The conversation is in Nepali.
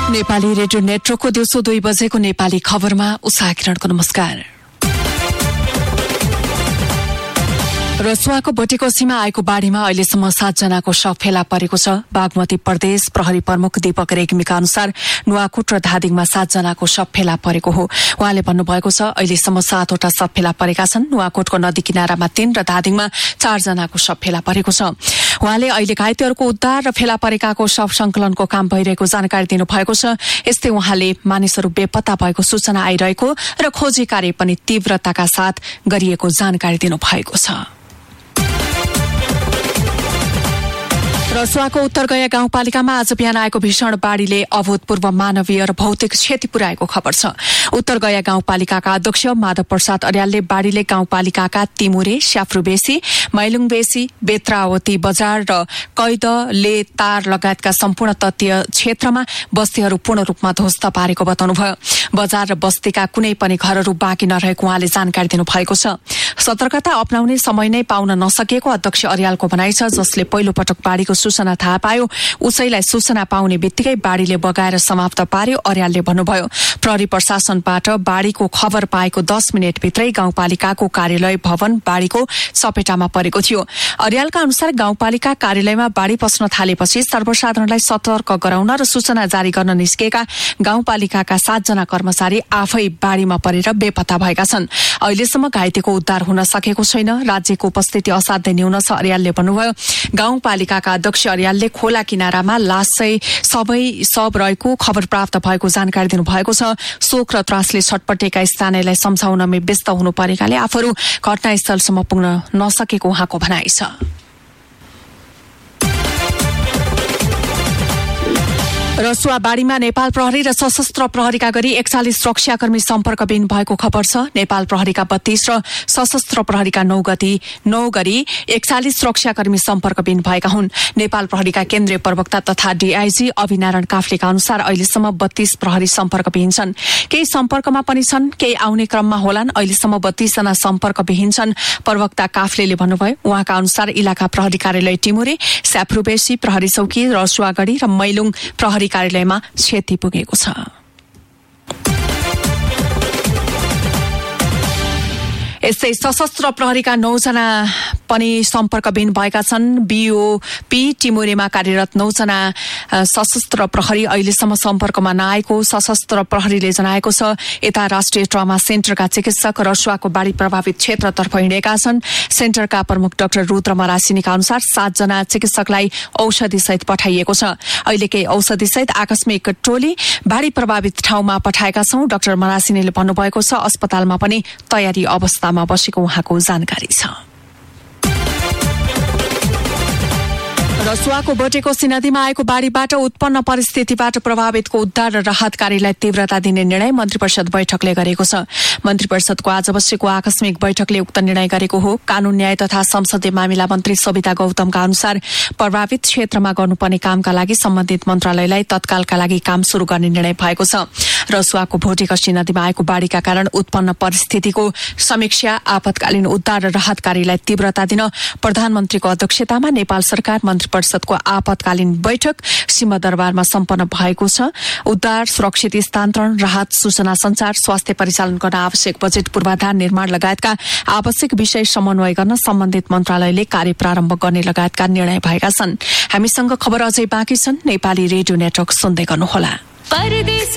नेपाली रेडियो नेटवर्कको दिउँसो 2 बजेको नेपाली खबरमा उषा किरणको नमस्कार। रसुवाको बटेकोसीमा आएको बाढ़ीमा अहिलेसम्म 7 जनाको शव फेला परेको छ। बागमती प्रदेश प्रहरी प्रमुख दीपक रेग्मीका अनुसार नुवाकोट र धादिङमा 7 जनाको शव फेला परेको हो। उहाँले भन्नुभएको छ अहिलेसम्म 7 वटा शव फेला परेका छन्। नुवाकोटको नदी किनारामा 3 र धादिङमा 4 जनाको शव फेला परेको छ। उहाँले अहिले घाइतेहरूको उद्धार र फेला परेकाको शव संकलनको काम भइरहेको जानकारी दिनुभएको छ। यस्तै उहाँले मानिसहरू बेपत्ता भएको सूचना आइरहेको र खोजी कार्य पनि तीव्रताका साथ गरिएको जानकारी दिनुभएको छ। रसुवाको उत्तरगया गाउँपालिकामा आज बिहान आएको भीषण बाढ़ीले अभूतपूर्व मानवीय र भौतिक क्षति पुर्याएको खबर छ। उत्तरगया गाउँपालिकाका अध्यक्ष माधव प्रसाद अर्यालले बाढ़ीले गाउँपालिकाका तिमुरे, स्याफ्रुबेसी, मैलुङबेसी, बेत्रावती बजार र कैदले तार लगायतका सम्पूर्ण तटीय क्षेत्रमा बस्तीहरू पूर्ण रूपमा ध्वस्त पारेको बताउनुभयो। बजार र बस्तीका कुनै पनि घरहरू बाँकी नरहेको उहाँले जानकारी दिनुभएको छ। सतर्कता अपनाउने समय नै पाउन नसकेको अध्यक्ष अर्यालको भनाइ छ। जसले पहिलो पटक बाढ़ीको सूचना थाहा पायो उसैलाई सूचना पाउने बित्तिकै बाढ़ीले बगाएर समाप्त पार्यो। अर्यालले भन्नुभयो प्रहरी प्रशासनबाट बाढ़ीको खबर पाएको 10 मिनेटभित्रै गाउँपालिकाको कार्यालय भवन बाढ़ीको चपेटामा परेको थियो। अर्यालका अनुसार गाउँपालिका कार्यालयमा बाढ़ी पस्न थालेपछि सर्वसाधारणलाई सतर्क गराउन र सूचना जारी गर्न निस्केका गाउँपालिकाका 7 जना कर्मचारी आफै बाढ़ीमा परेर बेपत्ता भएका छन्। अहिलेसम्म घाइतेको उद्धार हुन सकेको छैन। राज्यको उपस्थिति असाध्यै न्यून छ। अर्यालले भन्नुभयो गाउँपालिकाका अध्यक्ष अर्यालले खोला किनारामा लासै सबै शव रहेको खबर प्राप्त भएको जानकारी दिनुभएको छ। शोक र त्रासले छटपटेका स्थानीयलाई सम्झाउनमै व्यस्त हुनु परेकाले आफूहरू घटनास्थलसम्म पुग्न नसकेको उहाँको भनाइ छ। रसुवा बाढ़ीमा नेपाल प्रहरी र सशस्त्र प्रहरीका गरी 41 सुरक्षाकर्मी सम्पर्कविहीन भएको खबर छ। नेपाल प्रहरीका 32 र सशस्त्र प्रहरीका 9 गरी 41 सुरक्षाकर्मी सम्पर्कविहीन भएका हुन्। नेपाल प्रहरीका केन्द्रीय प्रवक्ता तथा डीआईजी अभिनारायण काफ्लेका अनुसार अहिलेसम्म 32 प्रहरी सम्पर्कविहीन छन्। केही सम्पर्कमा पनि छन्, केही आउने क्रममा होलान्। अहिलेसम्म 32 जना सम्पर्कविहीन छन्। प्रवक्ता काफ्लेले भन्नुभयो उहाँका अनुसार इलाका प्रहरी कार्यालय टिमुरे, स्याफ्रुबेसी प्रहरी चौकी, रसुवागढी र मैलुङ प्रहरी कार्यालयमा क्षति पुगेको छ। यस्तै सशस्त्र प्रहरीका 9 जना पनि सम्पर्कविहीन भएका छन्। बीओपी टिमुरेमा कार्यरत 9 जना सशस्त्र प्रहरी अहिलेसम्म सम्पर्कमा नआएको सशस्त्र प्रहरीले जनाएको छ। यता राष्ट्रिय ट्रमा सेन्टरका चिकित्सक रसुवाको बाढ़ी प्रभावित क्षेत्रतर्फ हिँडेका छन्। सेन्टरका प्रमुख डाक्टर रुद्र मरासिनीका अनुसार 7 जना चिकित्सकलाई औषधिसहित पठाइएको छ। अहिले केही औषधिसहित आकस्मिक टोली बाढ़ी प्रभावित ठाउँमा पठाएका छौं। डाक्टर मरासिनीले भन्नुभएको छ अस्पतालमा पनि तयारी अवस्थामा बसेको उहाँको जानकारी छ। रसुवाको बटेकोसी नदीमा आएको बाढ़ीबाट उत्पन्न परिस्थितिबाट प्रभावितको उद्धार र राहत कार्यलाई तीव्रता दिने निर्णय मन्त्री परिषद बैठकले गरेको छ। मन्त्री परिषदको आज बसेको आकस्मिक बैठकले उक्त निर्णय गरेको हो। कानून न्याय तथा संसदीय मामिला मन्त्री सविता गौतमका अनुसार प्रभावित क्षेत्रमा गर्नुपर्ने कामका लागि सम्बन्धित मन्त्रालयलाई तत्कालका लागि काम शुरू गर्ने निर्णय भएको छ। रसुवाको बटेकोसी नदीमा आएको बाढ़ीका कारण उत्पन्न परिस्थितिको समीक्षा, आपतकालीन उद्धार र राहत कार्यलाई तीव्रता दिन प्रधानमन्त्रीको अध्यक्षतामा नेपाल सरकार मन्त्री परिषदको आपतकालीन बैठक सिंहदरबारमा सम्पन्न भएको छ। उद्धार, सुरक्षित स्थानान्तरण, राहत, सूचना संचार, स्वास्थ्य परिचालन गर्न आवश्यक बजेट पूर्वाधार निर्माण लगायतका आवश्यक विषय समन्वय गर्न सम्बन्धित मन्त्रालयले कार्य प्रारम्भ गर्ने लगायतका निर्णय भएका छन्। हामीसँग खबर अझै बाँकी छन्। नेपाली रेडियो नेटवर्क सुन्दै गर्नुहोला। परदेश